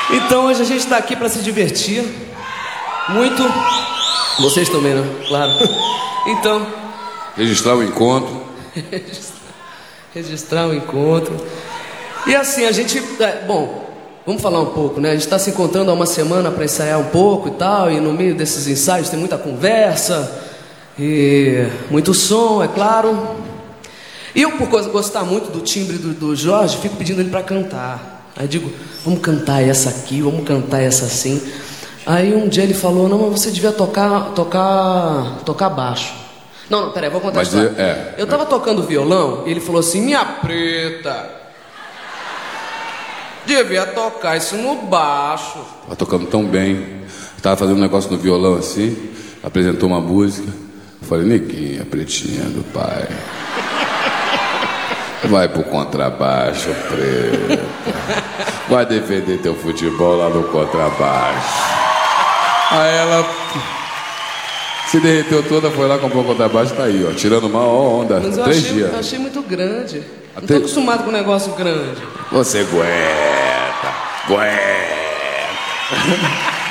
Então hoje a gente está aqui para se divertir. Muito. Vocês também, né? Claro. Então. Registrar o encontro. Registrar o encontro. E assim, a gente. Bom, vamos falar um pouco, né? A gente está se encontrando há uma semana para ensaiar um pouco e tal. E no meio desses ensaios tem muita conversa. E muito som, é claro. E eu, por gostar muito do timbre do Jorge, fico pedindo ele para cantar. Aí eu digo, vamos cantar essa aqui, vamos cantar essa assim. Aí um dia ele falou, não, mas você devia tocar baixo. Não, peraí, vou contar a história. Eu tava tocando violão e ele falou assim, minha preta, devia tocar isso no baixo. Tava tocando tão bem. Tava fazendo um negócio no violão assim, apresentou uma música. Eu falei, neguinha, pretinha do pai, vai pro contrabaixo, preta. Vai defender teu futebol lá no contrabaixo. Aí ela se derreteu toda, foi lá, comprou o contrabaixo, tá aí, ó, tirando uma onda. Mas 3 dias. Eu achei muito grande. Não tô acostumado com um negócio grande. Você aguenta.